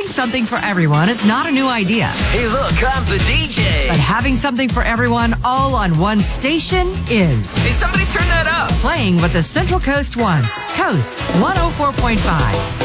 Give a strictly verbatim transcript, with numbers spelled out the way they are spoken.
something for everyone is not a new idea. Hey, look, I'm the D J. But having something for everyone all on one station is. Hey, somebody turn that up. Playing what the Central Coast wants. Coast one oh four point five.